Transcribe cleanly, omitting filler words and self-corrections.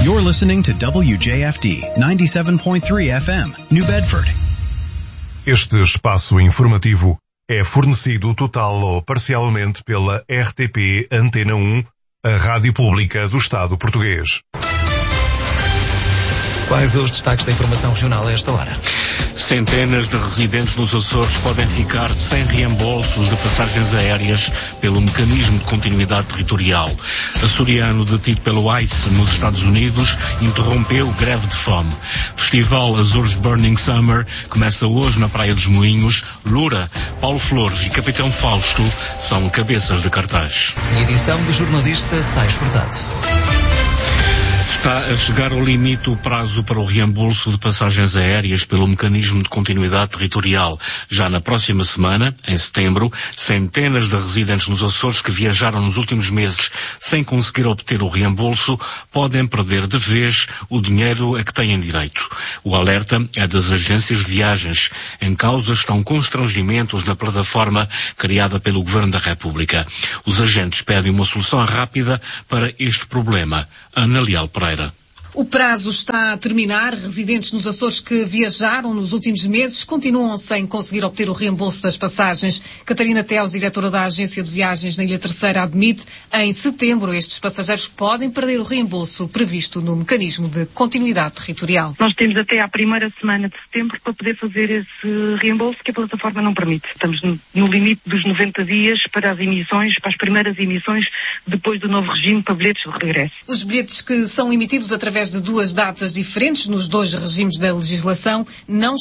You're listening to WJFD 97.3 FM, New Bedford. Este espaço informativo é fornecido total ou parcialmente pela RTP Antena 1, a rádio pública do Estado português. Quais os destaques da informação regional a esta hora? Centenas de residentes nos Açores podem ficar sem reembolsos de passagens aéreas pelo mecanismo de continuidade territorial. Açoriano detido pelo ICE nos Estados Unidos interrompeu greve de fome. Festival Açores Burning Summer começa hoje na Praia dos Moinhos. Lura, Paulo Flores e Capitão Fausto são cabeças de cartaz. Edição do jornalista Sais Furtado. Está a chegar ao limite o prazo para o reembolso de passagens aéreas pelo mecanismo de continuidade territorial. Já na próxima semana, em setembro, centenas de residentes nos Açores que viajaram nos últimos meses sem conseguir obter o reembolso podem perder de vez o dinheiro a que têm direito. O alerta é das agências de viagens. Em causa estão constrangimentos na plataforma criada pelo Governo da República. Os agentes pedem uma solução rápida para este problema. Ana Leal Pereira. O prazo está a terminar. Residentes nos Açores que viajaram nos últimos meses continuam sem conseguir obter o reembolso das passagens. Catarina Teles, diretora da Agência de Viagens na Ilha Terceira, admite em setembro estes passageiros podem perder o reembolso previsto no mecanismo de continuidade territorial. Nós temos até à primeira semana de setembro para poder fazer esse reembolso que a plataforma não permite. Estamos no limite dos 90 dias para as emissões, para as primeiras emissões depois do novo regime para bilhetes de regresso. Os bilhetes que são emitidos através de duas datas diferentes nos dois regimes da legislação não